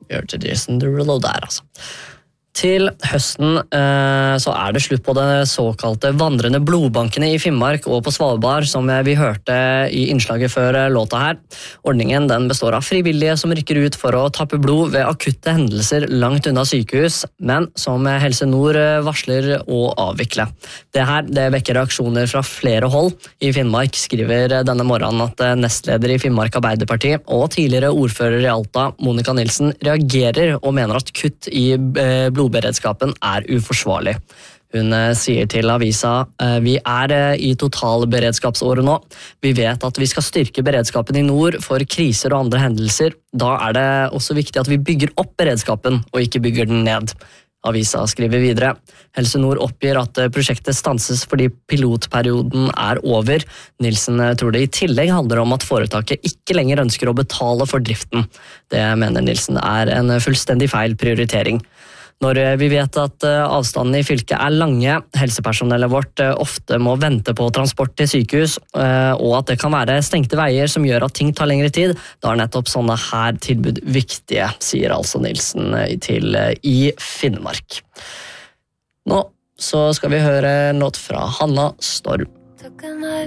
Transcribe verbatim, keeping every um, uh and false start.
gjør til Jason Derulo der, altså. Til høsten eh, så er det slutt på det såkalte vandrende blodbankene i Finnmark og på Svalbard, som vi hørte i innslaget før låta her. Ordningen den består av frivillige som rykker ut for å tappe blod ved akutte hendelser langt unna sykehus, men som Helse Nord varsler å avvikle. Det her det vekker reaksjoner fra flere hold. I Finnmark skriver denne morgenen at nestleder i Finnmark Arbeiderparti og tidligere ordfører i Alta, Monica Nilsen, reagerer og mener at kutt i blod blodberedskapen er uforsvarlig. Hun sier til avisa, vi er i totalberedskapsåret nå. Vi vet at vi skal styrke beredskapen i nord for kriser og andre hendelser. Da er det også viktig at vi bygger opp beredskapen og ikke bygger den ned. Avisa skriver videre. Helse Nord oppgir at prosjektet stanses fordi pilotperioden er over. Nilsen tror det i tillegg handler om at foretaket ikke lenger ønsker å betale for driften. Det mener Nilsen er en fullstendig feil prioritering. Når vi vet at avstandene i fylket er lange, helsepersonellet vårt ofte må vente på transport til sykehus, og at det kan være stengte veier som gjør at ting tar lengre tid, da er nettopp sånne her tilbud viktige, sier altså Nilsen til i Finnmark. Nå så skal vi høre en låt fra Hanna Storm. Took a knife